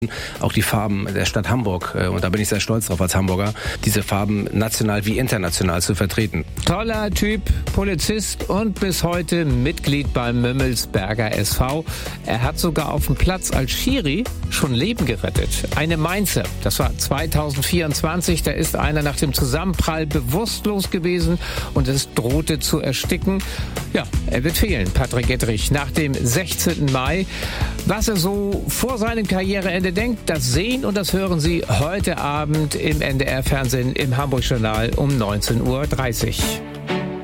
Auch die Farben der Stadt Hamburg, und da bin ich sehr stolz drauf als Hamburger, diese Farben national wie international zu vertreten. Toller Typ, Polizist und bis heute Mitglied beim Mümmelsberger SV. Er hat sogar auf dem Platz als Schiri schon Leben gerettet. Eine Mainzer, das war 2024, da ist einer nach dem Zusammenprall bewusstlos gewesen und es drohte zu ersticken. Ja, er wird fehlen, Patrick Ettrich, nach dem 16. Mai. Was er so vor seinem Karriereende denkt, das sehen und das hören Sie heute Abend im NDR-Fernsehen im Hamburg-Journal um 19:30 Uhr.